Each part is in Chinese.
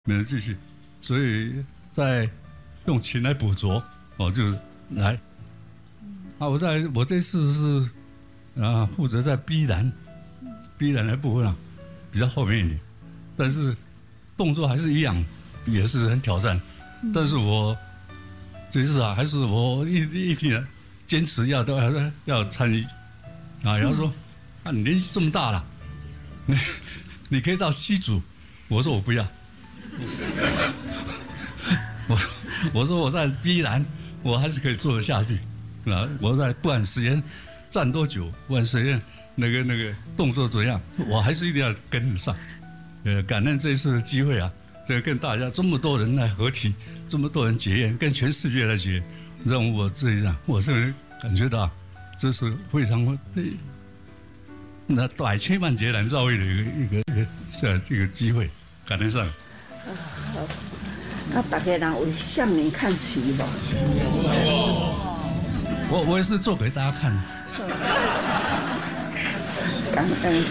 没人继续，所以再用琴来捕捉，就来。我这次是负责在 B 栏的部分比较后面一点，但是动作还是一样，也是很挑战。但是我这次还是我一定坚持要参与然后说你年纪这么大了，你可以到C组，我说我不要。我说我在 B 栏，我还是可以做得下去。我在不管时间站多久，不管时间那个动作怎样，我还是一定要跟得上。感恩这一次的机会跟大家这么多人来合体，这么多人结缘，跟全世界来结缘，让我这样，我是感觉到这是非常那百千万劫难遭遇的一个机会，感恩上。 那大家人为向你看齐吧。 我也是做给大家看。 感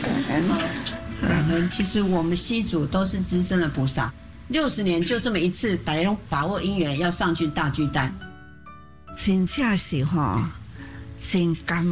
恩。 其实我们C组都是资深的菩萨，60年就这么一次，大家都把握因缘要上去大巨蛋。 真正是真感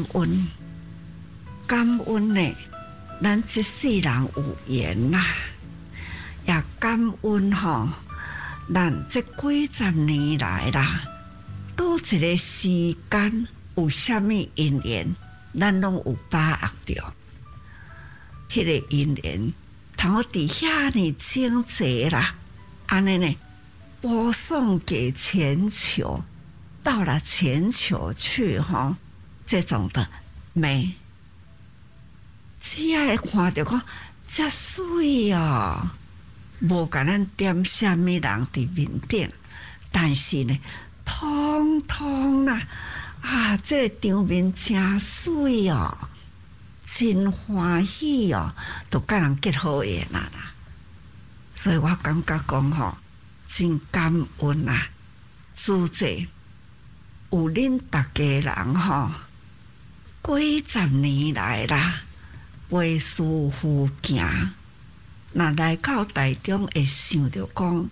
恩呢，咱这世人有缘啦，也感恩咱这几十年来啦，多一个时间有啥物因缘，咱拢有把握着。迄个因缘，通我伫遐呢清济啦，安尼呢，播送给全球，到了全球去这种的美，只要看到讲遮水无甲咱点啥物人伫面顶，但是呢，通通啦这个场面真水真欢喜都甲人结好缘啦。所以我感觉讲真感恩主席有恁大家人几十年来啦，陪师傅行，若来到台中会想着讲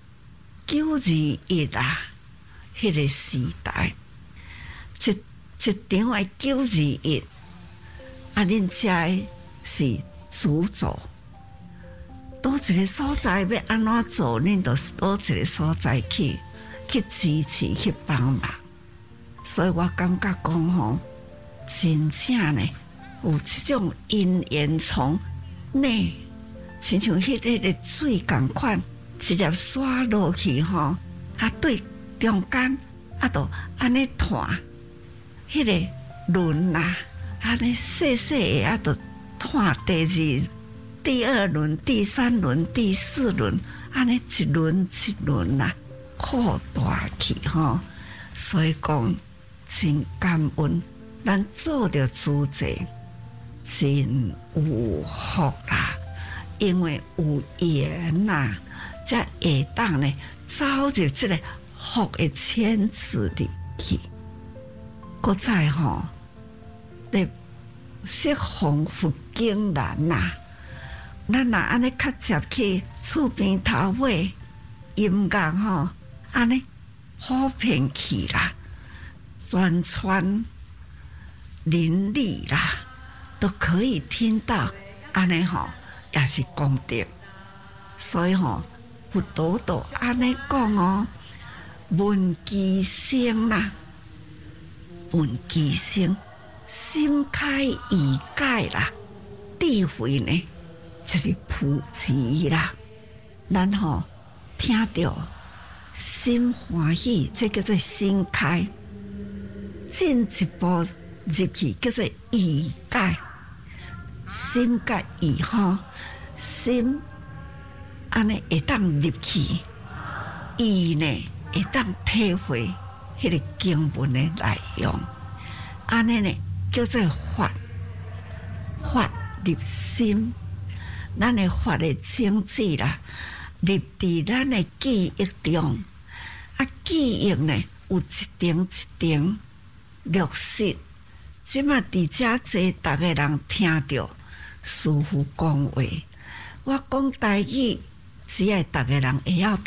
921迄个时代，一场的921。恁遮是主轴，倒一个所在要安怎做，恁就倒一个所在去支持去帮忙。所以我感觉讲真正呢有这种因缘从内，亲像迄个水共款，一粒沙落去对中间就安尼弹，迄个轮安尼细细的就看第二轮、第3轮、第4轮，安尼一轮一轮扩大去所以讲真感恩，咱做着主席真有福啦，因为有缘才会当呢走入这个福的圈子里去，搁再咧适逢佛经难咱若安尼较接去厝边头尾音乐安尼普遍去啦，宣传邻里啦，都可以听到安尼也是功德。所以佛陀都安尼讲闻其声闻其声。心开意解啦，智慧呢就是普及啦。咱听到心欢喜，这叫做心开；进一步入去叫做意解。心甲意心安尼会当入去，意呢会当体会迄个经文的内容，安尼呢。叫做法入心，咱的法的清智啦，入伫咱的记忆中。记忆呢有一点一点落实。即马伫遮坐，逐个人听着师父讲话，我讲台语， 只要大家人会晓